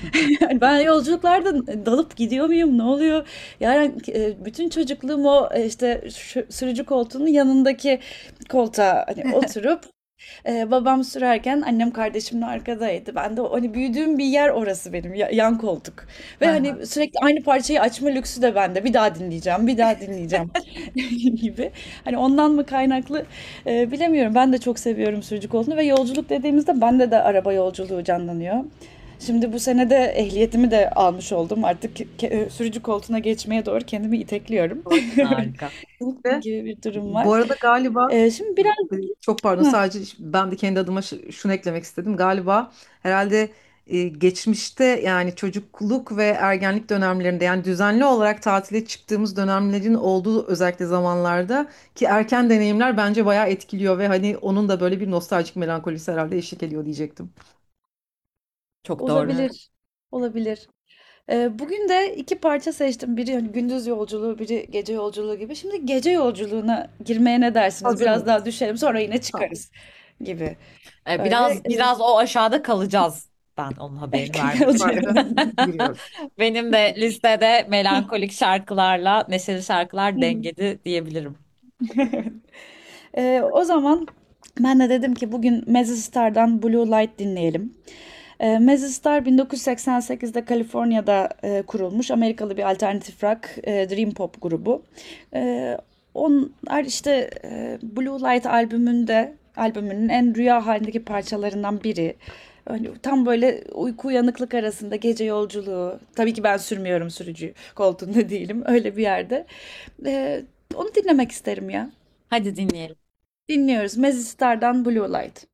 Yani ben yolculuklarda dalıp gidiyor muyum? Ne oluyor? Yani bütün çocukluğum o işte sürücü koltuğunun yanındaki koltuğa hani oturup babam sürerken annem kardeşimle arkadaydı. Ben de hani büyüdüğüm bir yer orası benim yan koltuk. Ve hani sürekli aynı parçayı açma lüksü de bende. Bir daha dinleyeceğim, bir daha dinleyeceğim gibi. Hani ondan mı kaynaklı bilemiyorum. Ben de çok seviyorum sürücü koltuğunu ve yolculuk dediğimizde bende de araba yolculuğu canlanıyor. Şimdi bu sene de ehliyetimi de almış oldum. Artık sürücü koltuğuna geçmeye doğru kendimi itekliyorum Harika. gibi Kesinlikle. bir durum var. Bu arada galiba Şimdi biraz çok pardon, Heh, sadece ben de kendi adıma şunu eklemek istedim. Galiba herhalde geçmişte, yani çocukluk ve ergenlik dönemlerinde, yani düzenli olarak tatile çıktığımız dönemlerin olduğu özellikle zamanlarda ki erken deneyimler bence bayağı etkiliyor ve hani onun da böyle bir nostaljik melankolisi herhalde eşlik ediyor diyecektim. Çok doğru. Evet. olabilir. Olabilir. Bugün de iki parça seçtim. Biri hani gündüz yolculuğu, biri gece yolculuğu gibi. Şimdi gece yolculuğuna girmeye ne dersiniz? Hazır Biraz daha mıyız? düşelim, sonra yine Tamam. çıkarız gibi. Böyle Biraz o aşağıda kalacağız. Ben onun haberini vermek kalacak. isterim. Süper. Giriyoruz. Benim de listede melankolik şarkılarla neşeli şarkılar dengede diyebilirim. O zaman ben de dedim ki bugün Mazzy Star'dan Blue Light dinleyelim. Mazzy Star 1988'de Kaliforniya'da kurulmuş Amerikalı bir alternatif rock dream pop grubu. E, Onlar işte Blue Light albümünün en rüya halindeki parçalarından biri. Hani tam böyle uyku uyanıklık arasında gece yolculuğu. Tabii ki ben sürmüyorum, sürücü koltuğunda değilim. Öyle bir yerde. Onu dinlemek isterim ya. Hadi dinleyelim. Dinliyoruz. Mazzy Star'dan Blue Light.